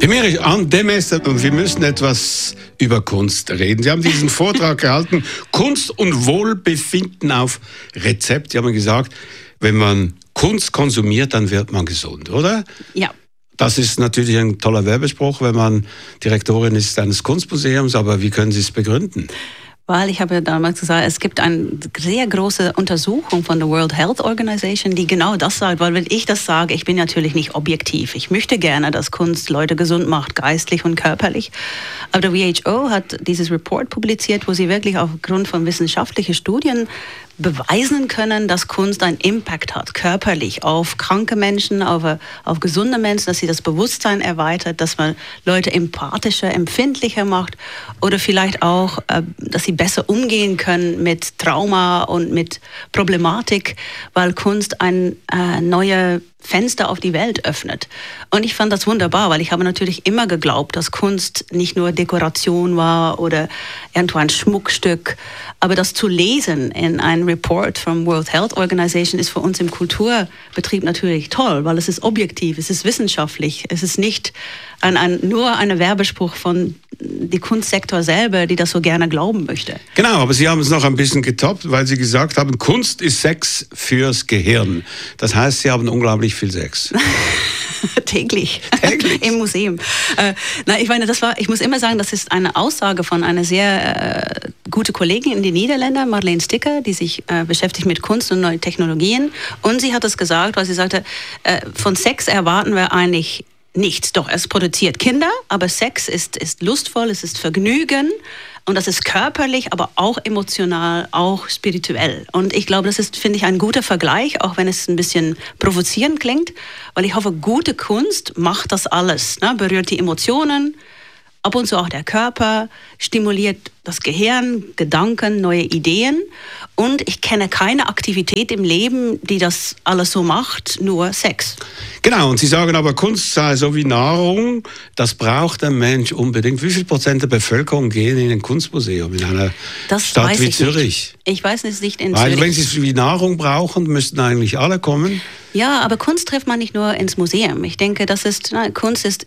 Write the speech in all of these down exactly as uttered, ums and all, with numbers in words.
Emmerich, an Demester, wir müssen etwas über Kunst reden. Sie haben diesen Vortrag gehalten, Kunst und Wohlbefinden auf Rezept. Sie haben gesagt, wenn man Kunst konsumiert, dann wird man gesund, oder? Ja. Das ist natürlich ein toller Werbespruch, wenn man Direktorin ist eines Kunstmuseums, aber wie können Sie es begründen? Weil ich habe ja damals gesagt, es gibt eine sehr große Untersuchung von der World Health Organization, die genau das sagt. Weil wenn ich das sage, ich bin natürlich nicht objektiv. Ich möchte gerne, dass Kunst Leute gesund macht, geistlich und körperlich. Aber der W H O hat dieses Report publiziert, wo sie wirklich aufgrund von wissenschaftlichen Studien beweisen können, dass Kunst einen Impact hat, körperlich, auf kranke Menschen, auf, auf gesunde Menschen, dass sie das Bewusstsein erweitert, dass man Leute empathischer, empfindlicher macht oder vielleicht auch, dass sie besser umgehen können mit Trauma und mit Problematik, weil Kunst ein äh, neuer Fenster auf die Welt öffnet. Und ich fand das wunderbar, weil ich habe natürlich immer geglaubt, dass Kunst nicht nur Dekoration war oder irgendwo ein Schmuckstück, aber das zu lesen in einem Report vom World Health Organization ist für uns im Kulturbetrieb natürlich toll, weil es ist objektiv, es ist wissenschaftlich, es ist nicht ein, ein, nur ein Werbespruch von dem Kunstsektor selber, die das so gerne glauben möchte. Genau, aber Sie haben es noch ein bisschen getoppt, weil Sie gesagt haben, Kunst ist Sex fürs Gehirn. Das heißt, Sie haben unglaublich viel Sex. Täglich. Täglich. Im Museum. Äh, na, ich meine, das war, ich muss immer sagen, das ist eine Aussage von einer sehr äh, gute Kollegin in den Niederlanden, Marleen Sticker, die sich äh, beschäftigt mit Kunst und neuen Technologien. Und sie hat es gesagt, weil sie sagte, äh, von Sex erwarten wir eigentlich nichts. Doch, es produziert Kinder, aber Sex ist, ist lustvoll, es ist Vergnügen. Und das ist körperlich, aber auch emotional, auch spirituell. Und ich glaube, das ist, finde ich, ein guter Vergleich, auch wenn es ein bisschen provozierend klingt. Weil ich hoffe, gute Kunst macht das alles, ne? Berührt die Emotionen, ab und zu auch der Körper, stimuliert das Gehirn, Gedanken, neue Ideen. Und ich kenne keine Aktivität im Leben, die das alles so macht, nur Sex. Genau, und Sie sagen aber, Kunst sei so wie Nahrung, das braucht der Mensch unbedingt. Wie viel Prozent der Bevölkerung gehen in ein Kunstmuseum in einer das Stadt wie ich Zürich? Nicht. Ich weiß es nicht in Weil, Zürich. wenn Sie es wie Nahrung brauchen, müssten eigentlich alle kommen. Ja, aber Kunst trifft man nicht nur ins Museum. Ich denke, das ist, na, Kunst ist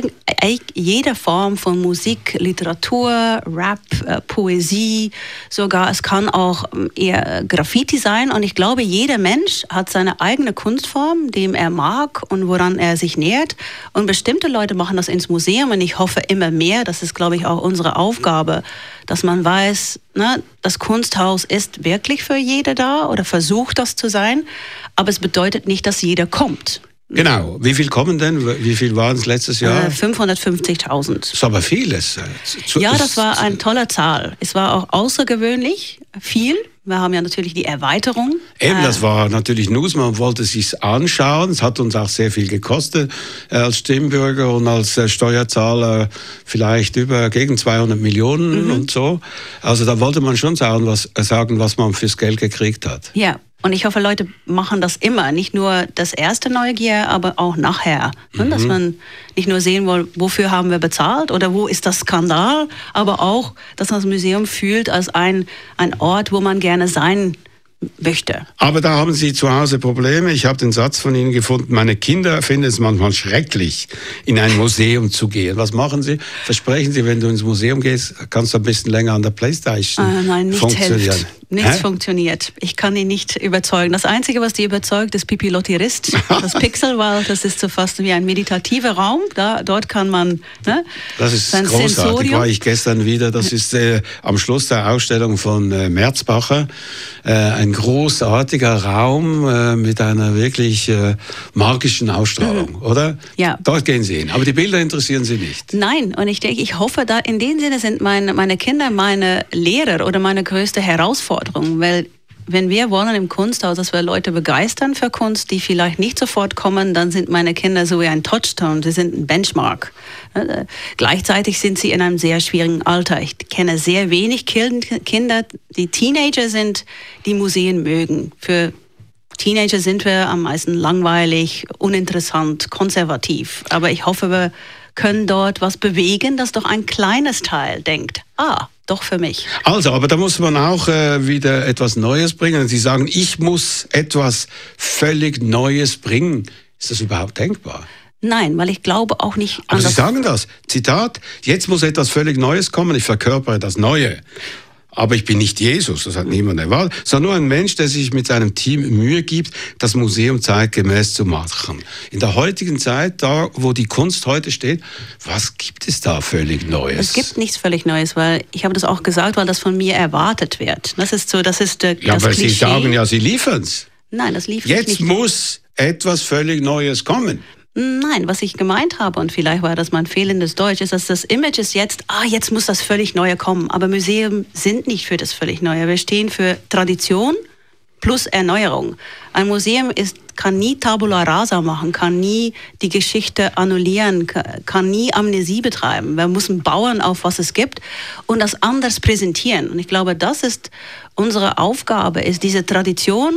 jede Form von Musik, Literatur, Rap, äh, Poesie, sogar es kann auch eher Graffiti sein. Und ich glaube, jeder Mensch hat seine eigene Kunstform, dem er mag und woran er sich nähert. Und bestimmte Leute machen das ins Museum und ich hoffe immer mehr, das ist, glaube ich, auch unsere Aufgabe, dass man weiß, ne, das Kunsthaus ist wirklich für jeder da oder versucht das zu sein, aber es bedeutet nicht, dass jeder kommt. Genau. Wie viel kommen denn? Wie viel waren es letztes Jahr? Äh, fünfhundertfünfzigtausend. Das ist aber vieles. Ja, das war eine tolle Zahl. Es war auch außergewöhnlich viel. Wir haben ja natürlich die Erweiterung. Eben, das war natürlich News, man wollte es sich anschauen. Es hat uns auch sehr viel gekostet äh, als Stimmbürger und als äh, Steuerzahler vielleicht über gegen zweihundert Millionen mhm. und so. Also da wollte man schon sagen was, äh, sagen, was man fürs Geld gekriegt hat. Ja. Und ich hoffe, Leute machen das immer, nicht nur das erste Neugier, aber auch nachher. Mhm. Dass man nicht nur sehen will, wofür haben wir bezahlt oder wo ist das Skandal, aber auch, dass man das Museum fühlt als ein, ein Ort, wo man gerne sein möchte. Aber da haben Sie zu Hause Probleme. Ich habe den Satz von Ihnen gefunden, meine Kinder finden es manchmal schrecklich, in ein Museum zu gehen. Was machen Sie? Versprechen Sie, wenn du ins Museum gehst, kannst du ein bisschen länger an der Playstation äh, nein, nichts funktionieren. Hilft. Nichts Hä? funktioniert. Ich kann ihn nicht überzeugen. Das Einzige, was die überzeugt, ist Pipi Lotterist. Das Pixelwald, das ist so fast wie ein meditativer Raum. Da, dort kann man... Ne, das ist großartig. Sensorium. War ich gestern wieder. Das ist äh, am Schluss der Ausstellung von äh, Merzbacher. Äh, ein großartiger Raum äh, mit einer wirklich äh, magischen Ausstrahlung, mhm. oder? Ja. Dort gehen Sie hin. Aber die Bilder interessieren Sie nicht. Nein, und ich denke, ich hoffe, da in dem Sinne sind meine, meine Kinder meine Lehrer oder meine größte Herausforderung. Weil wenn wir wollen im Kunsthaus, dass wir Leute begeistern für Kunst, die vielleicht nicht sofort kommen, dann sind meine Kinder so wie ein Touchstone, sie sind ein Benchmark. Äh, gleichzeitig sind sie in einem sehr schwierigen Alter. Ich kenne sehr wenig Kinder, die Teenager sind, die Museen mögen. Für Teenager sind wir am meisten langweilig, uninteressant, konservativ. Aber ich hoffe, wir können dort was bewegen, dass doch ein kleines Teil denkt, ah, doch für mich. Also, aber da muss man auch äh, wieder etwas Neues bringen. Sie sagen, ich muss etwas völlig Neues bringen. Ist das überhaupt denkbar? Nein, weil ich glaube auch nicht an Aber Sie das. sagen das, Zitat, jetzt muss etwas völlig Neues kommen, ich verkörpere das Neue. Aber ich bin nicht Jesus, das hat niemand erwartet, sondern nur ein Mensch, der sich mit seinem Team Mühe gibt, das Museum zeitgemäß zu machen. In der heutigen Zeit, da wo die Kunst heute steht, was gibt es da völlig Neues? Es gibt nichts völlig Neues, weil ich habe das auch gesagt, weil das von mir erwartet wird. Das ist so, das ist der, ja, das aber Klischee. Sie sagen ja, Sie liefern's. Nein, das liefert Jetzt nicht. muss etwas völlig Neues kommen. Nein, was ich gemeint habe, und vielleicht war das mein fehlendes Deutsch, ist, dass das Image ist jetzt, ah, jetzt muss das völlig Neue kommen. Aber Museen sind nicht für das völlig Neue. Wir stehen für Tradition plus Erneuerung. Ein Museum ist, kann nie Tabula Rasa machen, kann nie die Geschichte annullieren, kann nie Amnesie betreiben. Wir müssen bauen auf, was es gibt und das anders präsentieren. Und ich glaube, das ist unsere Aufgabe, ist diese Tradition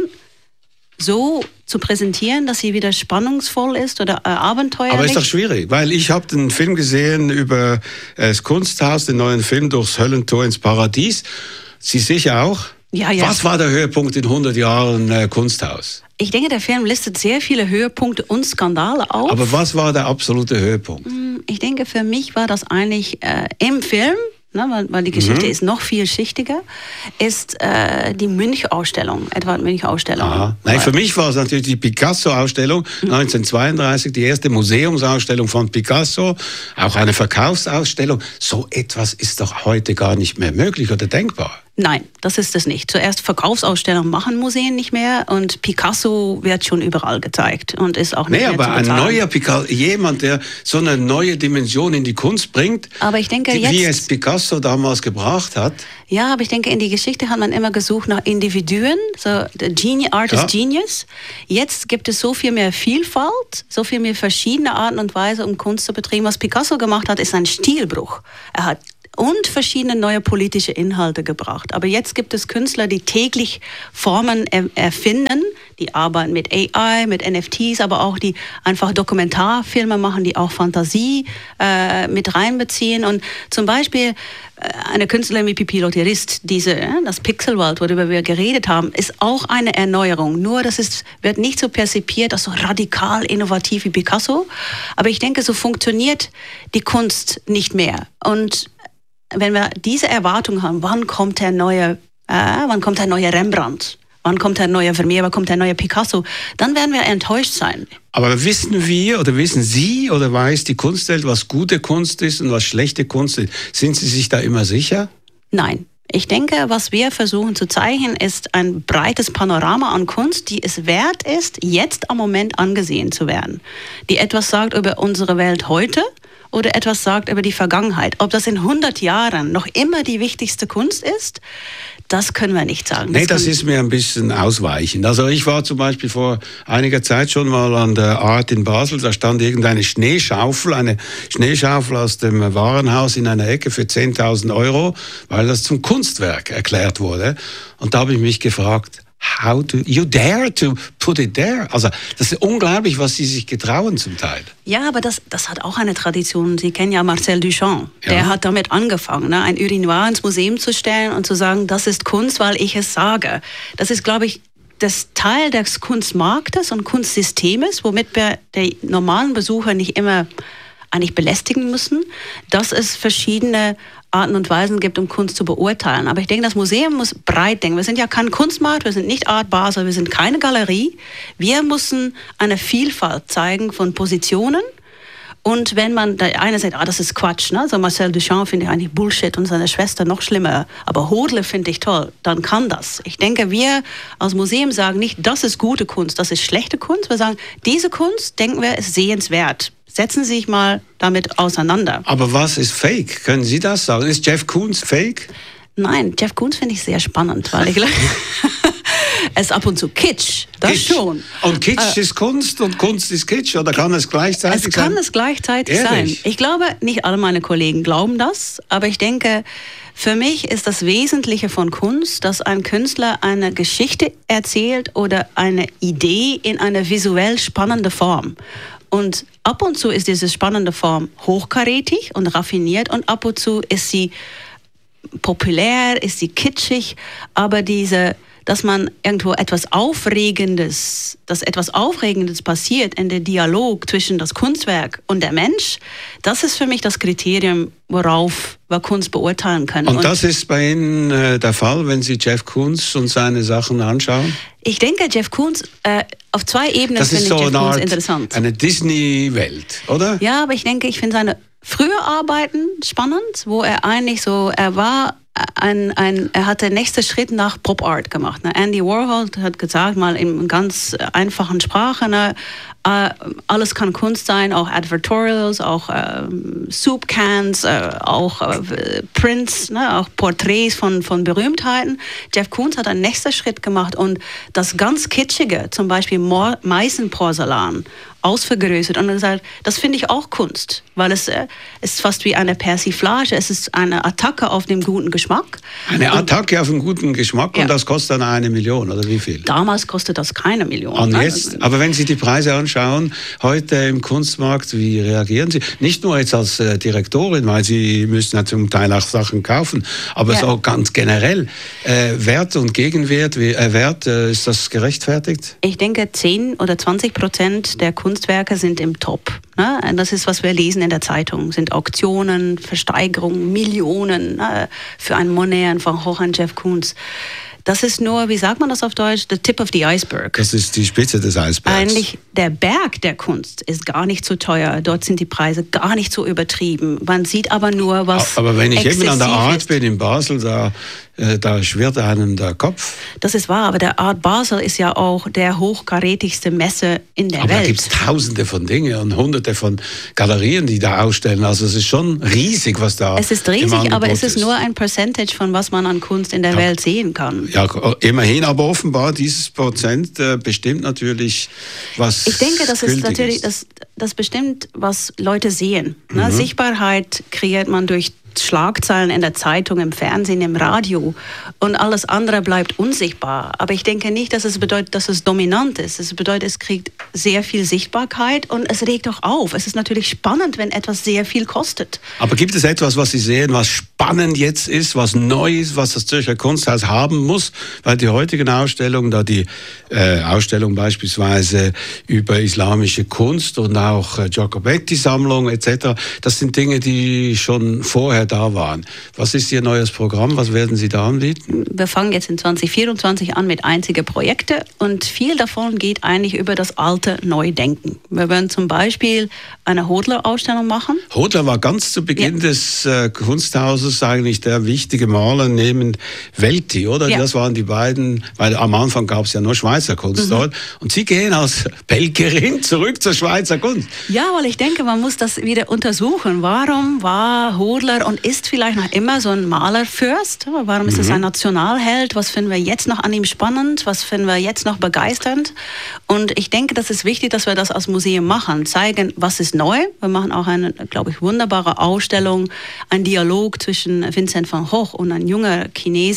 so zu präsentieren, dass sie wieder spannungsvoll ist oder äh, abenteuerlich. Aber ist doch schwierig, weil ich habe den Film gesehen über äh, das Kunsthaus, den neuen Film durchs Höllentor ins Paradies. Sie sicher auch? Ja, ja. Was war der Höhepunkt in hundert Jahren äh, Kunsthaus? Ich denke, der Film listet sehr viele Höhepunkte und Skandale auf. Aber was war der absolute Höhepunkt? Ich denke, für mich war das eigentlich äh, im Film, ne, weil, weil die Geschichte Mhm. ist noch vielschichtiger, ist äh, die Münch-Ausstellung, Edvard Munch-Ausstellung. Aha. Nein, für mich war es natürlich die Picasso-Ausstellung neunzehnhundertzweiunddreißig, die erste Museumsausstellung von Picasso, auch eine Verkaufsausstellung. So etwas ist doch heute gar nicht mehr möglich oder denkbar. Nein, das ist es nicht. Zuerst Verkaufsausstellungen machen Museen nicht mehr und Picasso wird schon überall gezeigt und ist auch nicht Nee, mehr aber zu ein bezahlen. neuer Picasso, jemand, der so eine neue Dimension in die Kunst bringt, Aber ich denke, die, wie jetzt- es Picasso damals gebracht hat. Ja, aber ich denke, in die Geschichte hat man immer gesucht nach Individuen, so der Genie, Artist Ja. Genius. Jetzt gibt es so viel mehr Vielfalt, so viel mehr verschiedene Arten und Weisen, um Kunst zu betreiben. Was Picasso gemacht hat, ist ein Stilbruch. Er hat und verschiedene neue politische Inhalte gebracht. Aber jetzt gibt es Künstler, die täglich Formen er erfinden, die arbeiten mit A I, mit N F Ts, aber auch die einfach Dokumentarfilme machen, die auch Fantasie äh, mit reinbeziehen. Und zum Beispiel äh, eine Künstlerin wie Pipi Lotterist, diese, äh, das Pixelwald, worüber wir geredet haben, ist auch eine Erneuerung. Nur das ist, wird nicht so perzipiert als so radikal innovativ wie Picasso. Aber ich denke, so funktioniert die Kunst nicht mehr. Und wenn wir diese Erwartung haben, wann kommt der neue, äh, wann kommt der neue Rembrandt, wann kommt der neue Vermeer, wann kommt der neue Picasso, dann werden wir enttäuscht sein. Aber wissen wir oder wissen Sie oder weiß die Kunstwelt, was gute Kunst ist und was schlechte Kunst ist? Sind Sie sich da immer sicher? Nein. Ich denke, was wir versuchen zu zeigen, ist ein breites Panorama an Kunst, die es wert ist, jetzt am Moment angesehen zu werden. Die etwas sagt über unsere Welt heute oder etwas sagt über die Vergangenheit. Ob das in hundert Jahren noch immer die wichtigste Kunst ist, das können wir nicht sagen. Nee, das kann- ist mir ein bisschen ausweichend. Also ich war zum Beispiel vor einiger Zeit schon mal an der Art in Basel, da stand irgendeine Schneeschaufel, eine Schneeschaufel aus dem Warenhaus in einer Ecke für zehntausend Euro, weil das zum Kunstwerk erklärt wurde. Und da habe ich mich gefragt, how do you dare to put it there? Also das ist unglaublich, was sie sich getrauen zum Teil. Ja, aber das, das hat auch eine Tradition. Sie kennen ja Marcel Duchamp. Ja. Der hat damit angefangen, ne? ein Urinoir ins Museum zu stellen und zu sagen, das ist Kunst, weil ich es sage. Das ist, glaube ich, das Teil des Kunstmarktes und Kunstsystems, womit wir den normalen Besucher nicht immer eigentlich belästigen müssen, dass es verschiedene Arten und Weisen gibt, um Kunst zu beurteilen. Aber ich denke, das Museum muss breit denken. Wir sind ja kein Kunstmarkt, wir sind nicht Art Basel, wir sind keine Galerie. Wir müssen eine Vielfalt zeigen von Positionen. Und wenn man, der eine sagt, ah, das ist Quatsch, ne? So Marcel Duchamp finde ich eigentlich Bullshit und seine Schwester noch schlimmer, aber Hodler finde ich toll, dann kann das. Ich denke, wir als Museum sagen nicht, das ist gute Kunst, das ist schlechte Kunst. Wir sagen, diese Kunst, denken wir, ist sehenswert. Setzen Sie sich mal damit auseinander. Aber was ist Fake? Können Sie das sagen? Ist Jeff Koons Fake? Nein, Jeff Koons finde ich sehr spannend, weil ich es ist ab und zu Kitsch, das Kitsch. schon. Und Kitsch Äh, ist Kunst und Kunst ist Kitsch, oder kann es gleichzeitig Es kann sein? es gleichzeitig Ehrlich? sein. Ich glaube, nicht alle meine Kollegen glauben das, aber ich denke, für mich ist das Wesentliche von Kunst, dass ein Künstler eine Geschichte erzählt oder eine Idee in einer visuell spannenden Form. Und ab und zu ist diese spannende Form hochkarätig und raffiniert und ab und zu ist sie populär, ist sie kitschig, aber diese dass man irgendwo etwas Aufregendes, dass etwas Aufregendes passiert in der Dialog zwischen das Kunstwerk und der Mensch, das ist für mich das Kriterium, worauf wir Kunst beurteilen können. Und, und das ist bei Ihnen äh, der Fall, wenn Sie Jeff Koons und seine Sachen anschauen? Ich denke, Jeff Koons, äh, auf zwei Ebenen das finde ist so ich Jeff eine Koons Art, interessant. Eine Disney-Welt, oder? Ja, aber ich denke, ich finde seine frühe Arbeiten spannend, wo er eigentlich so, er war ein, ein, er hat den nächsten Schritt nach Pop Art gemacht. Ne? Andy Warhol hat gesagt, mal in ganz einfachen Sprache, ne? äh, alles kann Kunst sein, auch Advertorials, auch äh, Soup Cans, äh, auch äh, Prints, ne? Auch Porträts von, von Berühmtheiten. Jeff Koons hat einen nächsten Schritt gemacht und das ganz Kitschige, zum Beispiel Meißenporzellan, ausvergrößert und gesagt, das finde ich auch Kunst, weil es äh, ist fast wie eine Persiflage, es ist eine Attacke auf den guten Geschmack. Eine Attacke und, auf den guten Geschmack, ja. Und das kostet dann eine Million, oder wie viel? Damals kostet das keine Million. Und jetzt, aber wenn Sie die Preise anschauen, heute im Kunstmarkt, wie reagieren Sie? Nicht nur jetzt als äh, Direktorin, weil Sie müssen ja zum Teil auch Sachen kaufen, aber ja. So ganz generell, äh, Wert und Gegenwert, wie, äh, Wert, äh, ist das gerechtfertigt? Ich denke, zehn oder zwanzig Prozent der Kunst Kunstwerke sind im Top. Ne? Das ist, was wir lesen in der Zeitung. Sind Auktionen, Versteigerungen, Millionen ne? Für einen Monet, einen Van Gogh, einen Jeff Koons. Das ist nur, wie sagt man das auf Deutsch, the tip of the iceberg. Das ist die Spitze des Eisbergs. Eigentlich der Berg der Kunst ist gar nicht so teuer. Dort sind die Preise gar nicht so übertrieben. Man sieht aber nur, was Aber wenn ich eben an der Art ist. bin in Basel, da, äh, da schwirrt einem der Kopf. Das ist wahr, aber der Art Basel ist ja auch der hochkarätigste Messe in der aber Welt. Aber da gibt es tausende von Dingen und hunderte von Galerien, die da ausstellen. Also es ist schon riesig, was da Es ist riesig, aber es ist nur ein Percentage von was man an Kunst in der ja. Welt sehen kann. Ja, immerhin, aber offenbar dieses Prozent äh, bestimmt natürlich, was ich denke, das ist natürlich, ist. Das, das bestimmt, was Leute sehen. Ne? Mhm. Sichtbarkeit kreiert man durch Schlagzeilen in der Zeitung, im Fernsehen, im Radio und alles andere bleibt unsichtbar. Aber ich denke nicht, dass es bedeutet, dass es dominant ist. Es bedeutet, es kriegt sehr viel Sichtbarkeit und es regt auch auf. Es ist natürlich spannend, wenn etwas sehr viel kostet. Aber gibt es etwas, was Sie sehen, was spannend jetzt ist, was neu ist, was das Zürcher Kunsthaus haben muss? Weil die heutigen Ausstellungen, da die äh, Ausstellung beispielsweise über islamische Kunst und auch äh, Giacobetti-Sammlung et cetera, das sind Dinge, die schon vorher da waren. Was ist Ihr neues Programm? Was werden Sie da anbieten? Wir fangen jetzt in zwanzig vierundzwanzig an mit einzigen Projekten und viel davon geht eigentlich über das alte Neudenken. Wir werden zum Beispiel eine Hodler-Ausstellung machen. Hodler war ganz zu Beginn ja. des äh, Kunsthauses eigentlich der wichtige Maler neben Welti, oder? Ja. Das waren die beiden, weil am Anfang gab es ja nur Schweizer Kunst mhm. dort. Und Sie gehen als Belgierin zurück zur Schweizer Kunst. Ja, weil ich denke, man muss das wieder untersuchen. Warum war Hodler und ist vielleicht noch immer so ein Malerfürst? Warum ist es mhm. ein Nationalheld? Was finden wir jetzt noch an ihm spannend? Was finden wir jetzt noch begeisternd? Und ich denke, das ist wichtig, dass wir das als Museum machen. Zeigen, was ist neu. Wir machen auch eine, glaube ich, wunderbare Ausstellung, ein Dialog zwischen Vincent van Gogh und ein junger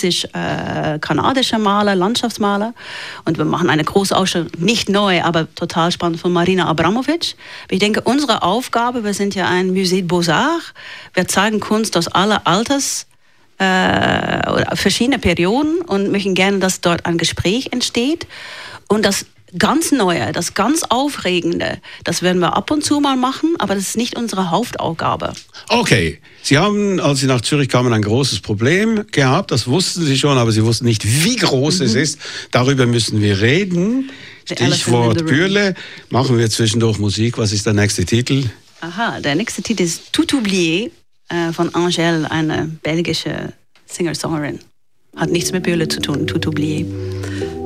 chinesisch-kanadischer Maler, Landschaftsmaler. Und wir machen eine große Ausstellung, nicht neu, aber total spannend, von Marina Abramovic. Ich denke, unsere Aufgabe, wir sind ja ein Musée de Beaux-Arts, wir zeigen Kunst aus aller Alters, äh, oder verschiedene Perioden und möchten gerne, dass dort ein Gespräch entsteht. Und das ganz Neue, das ganz Aufregende, das werden wir ab und zu mal machen, aber das ist nicht unsere Hauptaufgabe. Okay, Sie haben, als Sie nach Zürich kamen, ein großes Problem gehabt, das wussten Sie schon, aber Sie wussten nicht, wie groß mhm. es ist. Darüber müssen wir reden. Stichwort Bürle. Machen wir zwischendurch Musik. Was ist der nächste Titel? Aha, der nächste Titel ist Tout oublié äh, von Angèle, eine belgische Singer-Songwriterin. Hat nichts mit Bürle zu tun, Tout oublié.